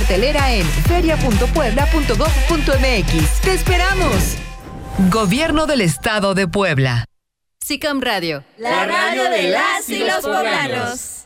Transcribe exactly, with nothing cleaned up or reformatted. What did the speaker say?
cartelera en feria punto puebla punto gob punto mx. ¡Te esperamos! Gobierno del Estado de Puebla. SICAM Radio. La radio de las y los poblanos.